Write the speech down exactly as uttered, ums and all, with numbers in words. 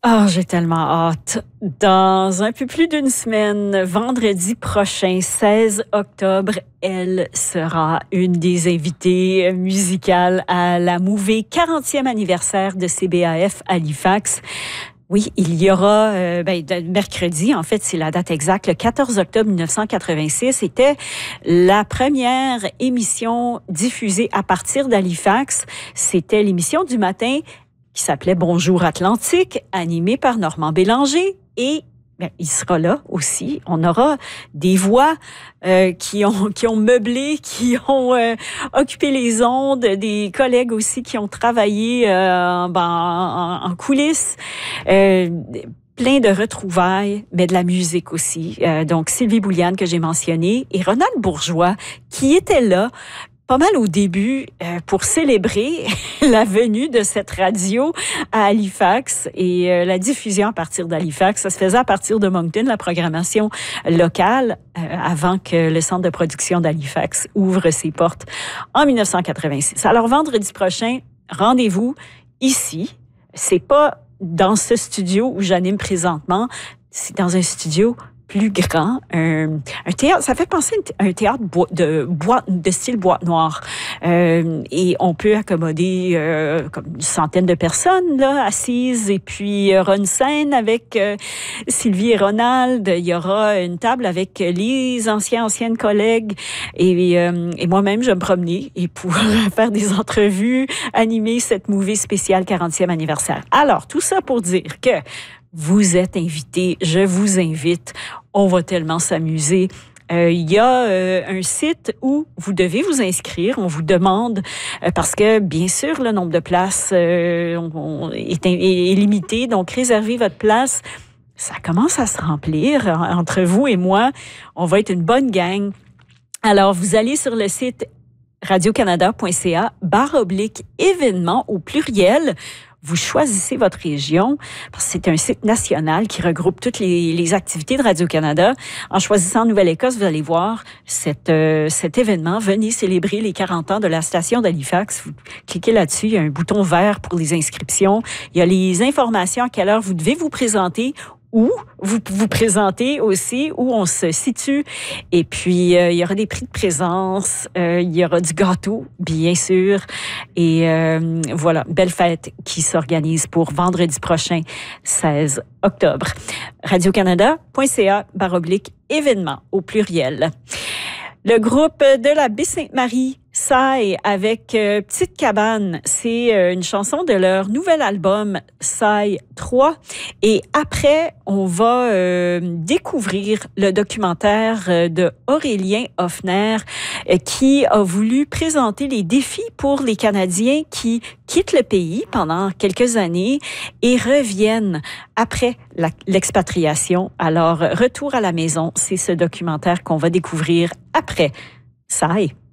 Ah, j'ai tellement hâte. Dans un peu plus d'une semaine, vendredi prochain, seize octobre, elle sera une des invitées musicales à la Mouvée quarantième anniversaire de C B A F Halifax. Oui, il y aura, euh, ben, mercredi, en fait, c'est la date exacte, le quatorze octobre mille neuf cent quatre-vingt-six, c'était la première émission diffusée à partir d'Halifax. C'était l'émission du matin qui s'appelait Bonjour Atlantique, animée par Normand Bélanger. Et bien, il sera là aussi. On aura des voix euh, qui ont qui ont meublé, qui ont euh, occupé les ondes, des collègues aussi qui ont travaillé euh, ben, en, en coulisses. Euh, plein de retrouvailles, mais de la musique aussi. Euh, donc, Sylvie Bouliane, que j'ai mentionné, et Ronald Bourgeois, qui était là pas mal au début euh, pour célébrer la venue de cette radio à Halifax et euh, la diffusion à partir d'Halifax. Ça se faisait à partir de Moncton, la programmation locale, euh, avant que le centre de production d'Halifax ouvre ses portes en mille neuf cent quatre-vingt-six. Alors, vendredi prochain, rendez-vous ici. C'est pas dans ce studio où j'anime présentement, c'est dans un studio plus grand, un, un théâtre, ça fait penser à un théâtre de boîte, de style boîte noire. Euh, et on peut accommoder euh, comme une centaine de personnes là assises. Et puis il y aura une scène avec euh, Sylvie et Ronald. Il y aura une table avec les anciens anciennes collègues et, euh, et moi-même je vais me promener et pour faire des entrevues, animer cette Mouvée spéciale quarantième anniversaire. Alors tout ça pour dire que vous êtes invités, je vous invite. On va tellement s'amuser. Euh, il y a euh, un site où vous devez vous inscrire. On vous demande, euh, parce que bien sûr, le nombre de places euh, on, on est, est, est limité. Donc, réservez votre place. Ça commence à se remplir entre vous et moi. On va être une bonne gang. Alors, vous allez sur le site radiocanada point c a barre oblique événements au pluriel. Vous choisissez votre région, parce que c'est un site national qui regroupe toutes les, les activités de Radio-Canada. En choisissant Nouvelle-Écosse, vous allez voir cette, euh, cet événement. Venez célébrer les quarante ans de la station d'Halifax. Vous cliquez là-dessus, il y a un bouton vert pour les inscriptions. Il y a les informations à quelle heure vous devez vous présenter, où vous vous présentez aussi, où on se situe. Et puis, euh, il y aura des prix de présence, euh, il y aura du gâteau, bien sûr. Et euh, voilà, belle fête qui s'organise pour vendredi prochain, seize octobre. radiocanada point c a barre oblique événements au pluriel. Le groupe de la Baie-Sainte-Marie, Saï, avec euh, Petite Cabane, c'est euh, une chanson de leur nouvel album Saï trois. Et après, on va euh, découvrir le documentaire euh, de Aurélien Hoffner euh, qui a voulu présenter les défis pour les Canadiens qui quittent le pays pendant quelques années et reviennent après la, l'expatriation. Alors, retour à la maison, c'est ce documentaire qu'on va découvrir après Saï.